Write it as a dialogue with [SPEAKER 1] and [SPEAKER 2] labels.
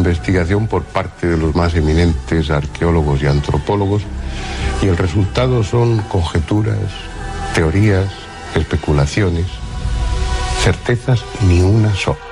[SPEAKER 1] investigación por parte de los más eminentes arqueólogos y antropólogos, y el resultado son conjeturas, teorías, especulaciones, certezas ni una sola.